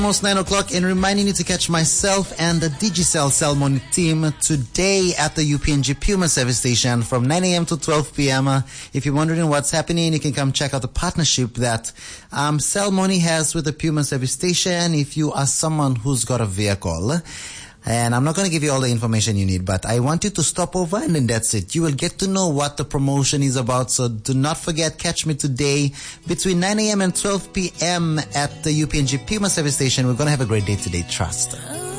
Almost 9 o'clock, and reminding you to catch myself and the Digicel Salmon team today at the UPNG Puma service station from 9 a.m. to 12 p.m. If you're wondering what's happening, you can come check out the partnership that Salmoni has with the Puma service station if you are someone who's got a vehicle. And I'm not going to give you all the information you need, but I want you to stop over and then that's it. You will get to know what the promotion is about. So do not forget, catch me today between 9 a.m. and 12 p.m. at the UPNG Puma service station. We're going to have a great day today, trust.